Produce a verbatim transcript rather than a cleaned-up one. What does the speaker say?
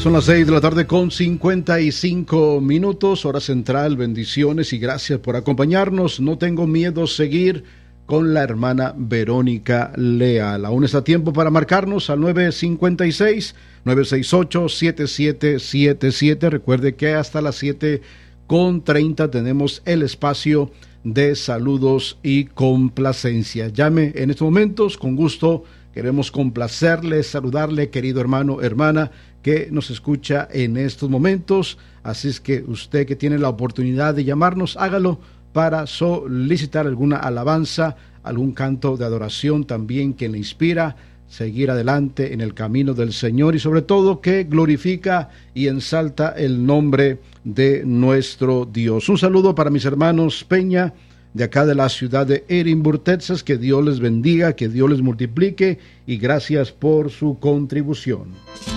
Son las seis de la tarde con cincuenta y cinco minutos, hora central. Bendiciones y gracias por acompañarnos. No tengo miedo seguir con la hermana Verónica Leal. Aún está tiempo para marcarnos al nueve cinco seis, nueve seis ocho, siete siete siete siete. Recuerde que hasta las siete con treinta tenemos el espacio de saludos y complacencia. Llame en estos momentos, con gusto queremos complacerle, saludarle, querido hermano, hermana, que nos escucha en estos momentos. Así es que usted que tiene la oportunidad de llamarnos, hágalo para solicitar alguna alabanza, algún canto de adoración también que le inspira seguir adelante en el camino del Señor y sobre todo que glorifica y ensalta el nombre de nuestro Dios. Un saludo para mis hermanos Peña, de acá de la ciudad de Edinburgh, Texas. Que Dios les bendiga, que Dios les multiplique y gracias por su contribución.